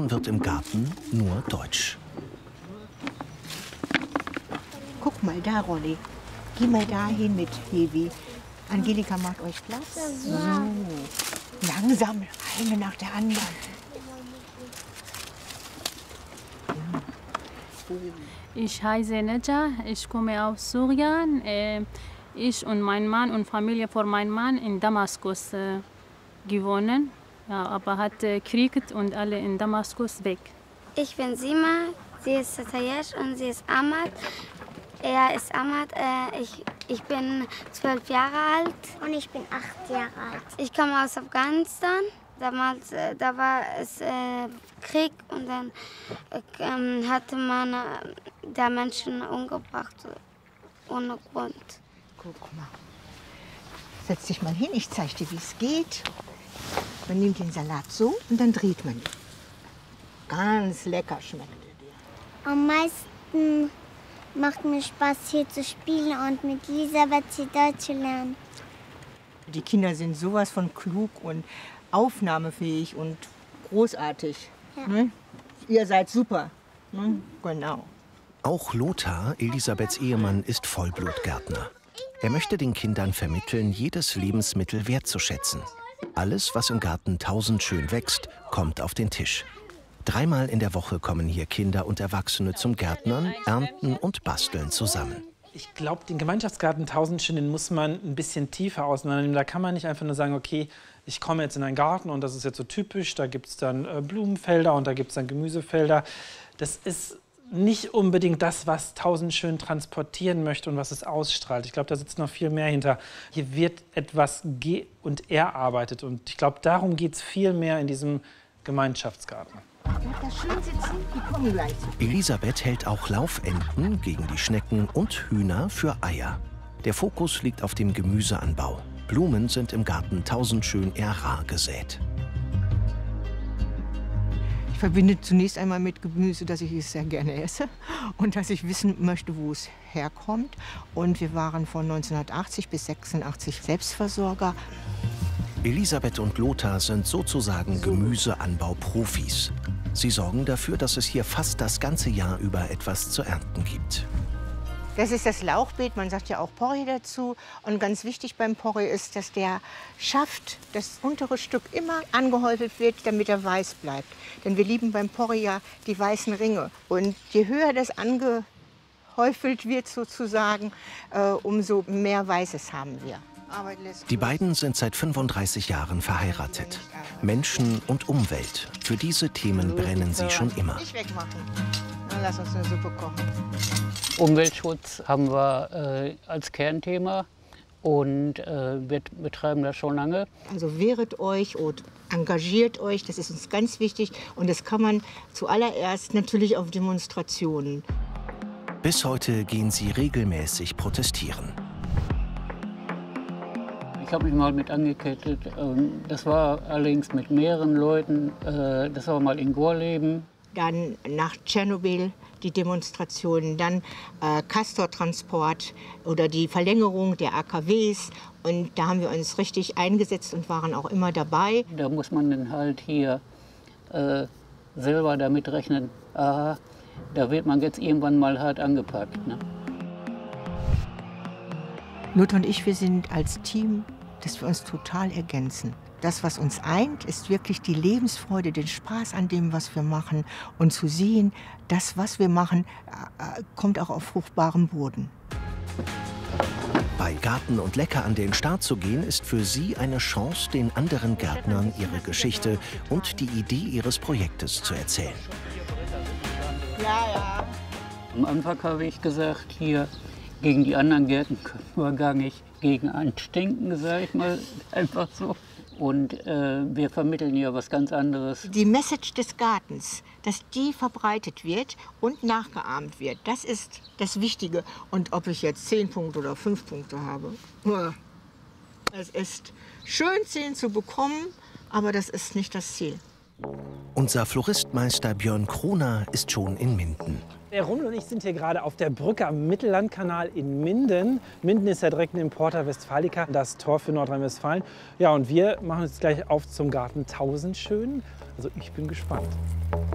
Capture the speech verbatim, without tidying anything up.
Gesprochen wird im Garten nur Deutsch. Guck mal da, Rolli. Geh mal dahin mit Hevi. Angelika macht euch Platz. So. Langsam, eine nach der anderen. Ich heiße Neja, ich komme aus Syrien. Ich und mein Mann und Familie von meinem Mann in Damaskus gewohnt. Ja, aber hat Krieg und alle in Damaskus weg. Ich bin Sima, sie ist Satayesh und sie ist Ahmad. Er ist Ahmad, äh, ich, ich bin zwölf Jahre alt. Und ich bin acht Jahre alt. Ich komme aus Afghanistan. Damals äh, da war es äh, Krieg und dann äh, hatte man äh, da Menschen umgebracht ohne Grund. Guck mal. Setz dich mal hin, ich zeige dir, wie es geht. Man nimmt den Salat so und dann dreht man ihn. Ganz lecker schmeckt er dir. Am meisten macht mir Spaß, hier zu spielen und mit Elisabeth hier Deutsch zu lernen. Die Kinder sind sowas von klug und aufnahmefähig und großartig. Ja. Ne? Ihr seid super. Ne? Genau. Auch Lothar, Elisabeths Ehemann, ist Vollblutgärtner. Er möchte den Kindern vermitteln, jedes Lebensmittel wertzuschätzen. Alles, was im Garten tausendschön wächst, kommt auf den Tisch. Dreimal in der Woche kommen hier Kinder und Erwachsene zum Gärtnern, Ernten und Basteln zusammen. Ich glaube, den Gemeinschaftsgarten Tausendschön, den muss man ein bisschen tiefer auseinandernehmen. Da kann man nicht einfach nur sagen, okay, ich komme jetzt in einen Garten und das ist jetzt so typisch, da gibt es dann äh, Blumenfelder und da gibt es dann Gemüsefelder. Das ist nicht unbedingt das, was Tausendschön transportieren möchte und was es ausstrahlt. Ich glaube, da sitzt noch viel mehr hinter. Hier wird etwas ge- und erarbeitet und ich glaube, darum geht es viel mehr in diesem Gemeinschaftsgarten. Da schön sitzen, die kommen gleich. Elisabeth hält auch Laufenten gegen die Schnecken und Hühner für Eier. Der Fokus liegt auf dem Gemüseanbau. Blumen sind im Garten Tausendschön eher rar gesät. Ich verbinde zunächst einmal mit Gemüse, dass ich es sehr gerne esse und dass ich wissen möchte, wo es herkommt. Und wir waren von neunzehnhundertachtzig bis sechsundachtzig Selbstversorger. Elisabeth und Lothar sind sozusagen Gemüseanbau-Profis. Sie sorgen dafür, dass es hier fast das ganze Jahr über etwas zu ernten gibt. Das ist das Lauchbeet, man sagt ja auch Porree dazu. Und ganz wichtig beim Porree ist, dass der Schaft, das untere Stück, immer angehäufelt wird, damit er weiß bleibt. Denn wir lieben beim Porree ja die weißen Ringe. Und je höher das angehäufelt wird sozusagen, äh, umso mehr Weißes haben wir. Die beiden sind seit fünfunddreißig Jahren verheiratet. Menschen und Umwelt, für diese Themen brennen sie schon immer. Nicht wegmachen. Dann lass uns eine Suppe kochen. Umweltschutz haben wir äh, als Kernthema und äh, wir betreiben das schon lange. Also wehret euch und engagiert euch, das ist uns ganz wichtig. Und das kann man zuallererst natürlich auf Demonstrationen. Bis heute gehen sie regelmäßig protestieren. Ich habe mich mal mit angekettet. Das war allerdings mit mehreren Leuten. Das war mal in Gorleben. Dann nach Tschernobyl die Demonstrationen, dann äh, Castor-Transport oder die Verlängerung der A K Ws. Und da haben wir uns richtig eingesetzt und waren auch immer dabei. Da muss man dann halt hier äh, selber damit rechnen, aha, da wird man jetzt irgendwann mal hart angepackt. Ne? Lothar und ich, wir sind als Team, dass wir uns total ergänzen. Das, was uns eint, ist wirklich die Lebensfreude, den Spaß an dem, was wir machen. Und zu sehen, das, was wir machen, äh, kommt auch auf fruchtbarem Boden. Bei Garten und Lecker an den Start zu gehen, ist für sie eine Chance, den anderen Gärtnern ihre Geschichte und die Idee ihres Projektes zu erzählen. Ja, ja. Am Anfang habe ich gesagt, hier gegen die anderen Gärten können wir gar nicht gegen anstinken, sage ich mal, einfach so. Und äh, wir vermitteln ja was ganz anderes. Die Message des Gartens, dass die verbreitet wird und nachgeahmt wird, das ist das Wichtige. Und ob ich jetzt zehn Punkte oder fünf Punkte habe, es ist schön, zehn zu bekommen, aber das ist nicht das Ziel. Unser Floristmeister Björn Kroner ist schon in Minden. Der Rummel und ich sind hier gerade auf der Brücke am Mittellandkanal in Minden. Minden ist ja direkt neben Porta Westfalica, das Tor für Nordrhein-Westfalen. Ja, und wir machen uns gleich auf zum Garten Tausendschön. Also ich bin gespannt.